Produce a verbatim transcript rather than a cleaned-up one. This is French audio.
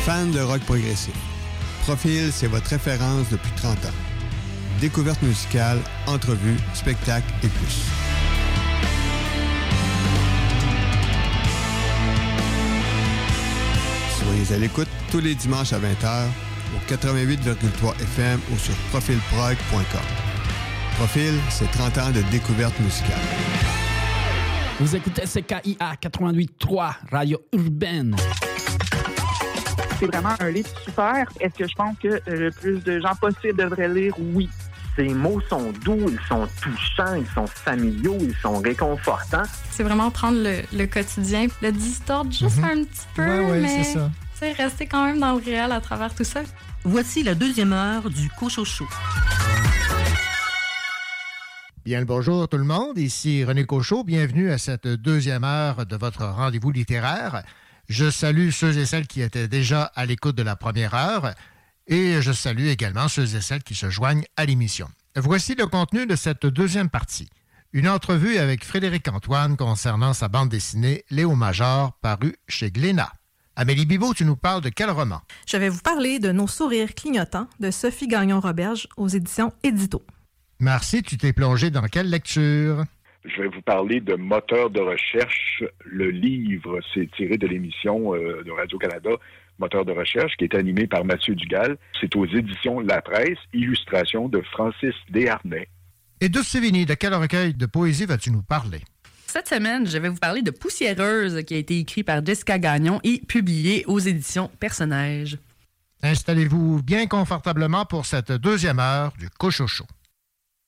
Fan de rock progressif. Profil, c'est votre référence depuis trente ans. Découverte musicale, entrevues, spectacles et plus. Soyez à l'écoute tous les dimanches à vingt heures au quatre-vingt-huit virgule trois F M ou sur profil prog point com. Profil, c'est trente ans de découverte musicale. Vous écoutez C K I A quatre-vingt-huit virgule trois, Radio Urbaine. C'est vraiment un livre super. Est-ce que je pense que euh, le plus de gens possible devraient lire? Oui. Ces mots sont doux, ils sont touchants, ils sont familiaux, ils sont réconfortants. C'est vraiment prendre le, le quotidien, le distordre juste mm-hmm. un petit peu, ouais, ouais, mais c'est ça. C'est rester quand même dans le réel à travers tout ça. Voici la deuxième heure du Cochocho. Bien le bonjour tout le monde, ici René Cochot. Bienvenue à cette deuxième heure de votre rendez-vous littéraire. Je salue ceux et celles qui étaient déjà à l'écoute de la première heure et je salue également ceux et celles qui se joignent à l'émission. Voici le contenu de cette deuxième partie. Une entrevue avec Frédéric Antoine concernant sa bande dessinée Léo Major, parue chez Glénat. Amélie Bibeau, tu nous parles de quel roman? Je vais vous parler de Nos sourires clignotants de Sophie Gagnon-Roberge aux éditions Édito. Merci, tu t'es plongée dans quelle lecture? Je vais vous parler de Moteur de recherche. Le livre, c'est tiré de l'émission euh, de Radio-Canada, Moteur de recherche, qui est animé par Mathieu Dugal. C'est aux éditions La Presse, illustration de Francis Desharnais. Et Douce Sévigny, de quel recueil de poésie vas-tu nous parler? Cette semaine, je vais vous parler de Poussiéreuse, qui a été écrit par Jessica Gagnon et publié aux éditions Personnages. Installez-vous bien confortablement pour cette deuxième heure du Cochocho.